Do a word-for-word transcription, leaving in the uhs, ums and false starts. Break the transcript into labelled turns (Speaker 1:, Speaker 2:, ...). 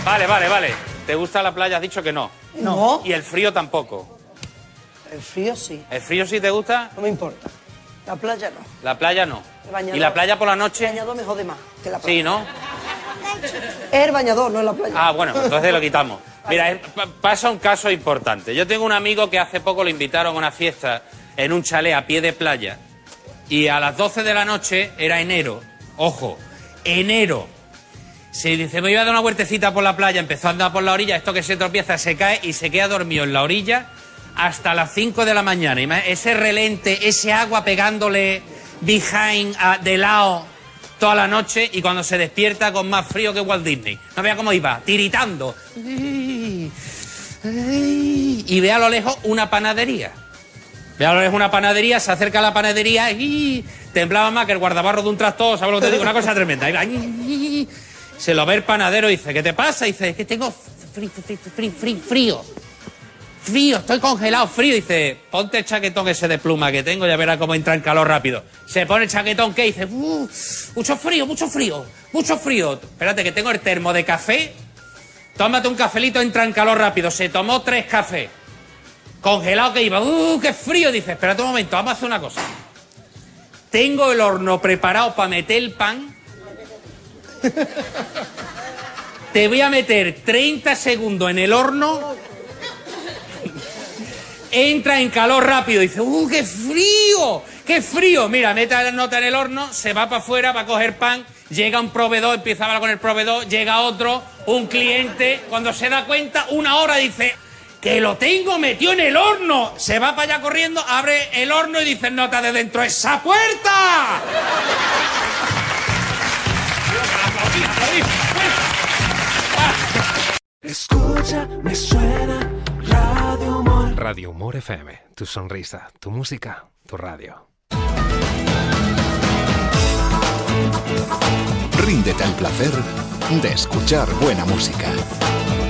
Speaker 1: Vale, vale, vale. ¿Te gusta la playa? Has dicho que no.
Speaker 2: No.
Speaker 1: Y el frío tampoco.
Speaker 2: El frío sí.
Speaker 1: ¿El frío sí te gusta?
Speaker 2: No me importa. La playa no.
Speaker 1: La playa no.
Speaker 2: El bañador.
Speaker 1: ¿Y la playa por la noche?
Speaker 2: El bañador me jode más que la playa.
Speaker 1: Sí, ¿no?
Speaker 2: Es el bañador, no es la playa.
Speaker 1: Ah, bueno, entonces lo quitamos. Mira, es- pa- pasa un caso importante. Yo tengo un amigo que hace poco lo invitaron a una fiesta en un chalet a pie de playa y a las doce de la noche, era enero, ojo, enero. Se dice, me iba a dar una vueltecita por la playa, empezó a andar por la orilla, esto que se tropieza, se cae y se queda dormido en la orilla hasta las cinco de la mañana. Ima- Ese relente, ese agua pegándole behind, a- de lado, toda la noche, y cuando se despierta con más frío que Walt Disney. No vea cómo iba, tiritando. Y ve a lo lejos una panadería. Ve a lo lejos una panadería, se acerca a la panadería y temblaba más que el guardabarro de un tractor, ¿sabes lo que te digo? Una cosa tremenda. Ahí va, se lo ve el panadero y dice, ¿qué te pasa? Y dice, es que tengo frío, frío, frío, frío, frío. Frío, estoy congelado, frío. Dice, ponte el chaquetón ese de pluma que tengo, ya verás cómo entra en calor rápido. Se pone el chaquetón, ¿qué? Dice, uh, mucho frío, mucho frío, mucho frío. Espérate, que tengo el termo de café. Tómate un cafelito, entra en calor rápido. Se tomó tres cafés. Congelado que iba, uh, qué frío. Dice, espérate un momento, vamos a hacer una cosa. Tengo el horno preparado para meter el pan. Te voy a meter treinta segundos en el horno. Entra en calor rápido. Dice, ¡uh, qué frío! ¡Qué frío! Mira, mete la nota en el horno, se va para afuera para coger pan. Llega un proveedor, empieza a hablar con el proveedor. Llega otro, un cliente. Cuando se da cuenta, una hora, dice, ¡que lo tengo metido en el horno! Se va para allá corriendo, abre el horno y dice, nota de dentro, ¡esa puerta!
Speaker 3: Escucha, me suena Radio Humor.
Speaker 4: Radio Humor F M, tu sonrisa, tu música, tu radio.
Speaker 5: Ríndete al placer de escuchar buena música.